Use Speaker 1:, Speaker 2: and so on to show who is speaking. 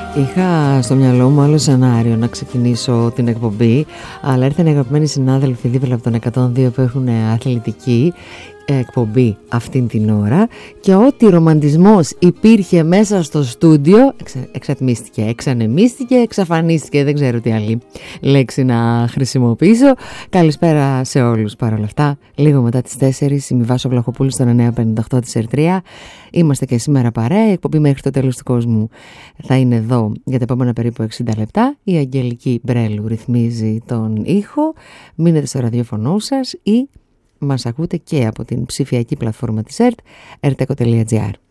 Speaker 1: Είχα στο μυαλό μου άλλο σενάριο να ξεκινήσω την εκπομπή, αλλά ήρθαν οι αγαπημένοι συνάδελφοι δίπλα από τον 102 που έχουν αθλητική εκπομπή αυτήν την ώρα και ό,τι ρομαντισμός υπήρχε μέσα στο στούντιο εξατμίστηκε, εξανεμίστηκε, εξαφανίστηκε, δεν ξέρω τι άλλη λέξη να χρησιμοποιήσω. Καλησπέρα σε όλους παρόλα αυτά. Λίγο μετά τις 4 είμαι η Βάσο Βλαχοπούλου στο 958 της Ερτρία. Είμαστε και σήμερα παρέα. Η εκπομπή μέχρι το τέλος του κόσμου θα είναι εδώ για τα επόμενα περίπου 60 λεπτά. Η Αγγελική Μπρέλου ρυθμίζει τον ήχο. Μείνετε στο ραδιοφωνό σας ή μας ακούτε και από την ψηφιακή πλατφόρμα της ΕΡΤ, erteco.gr.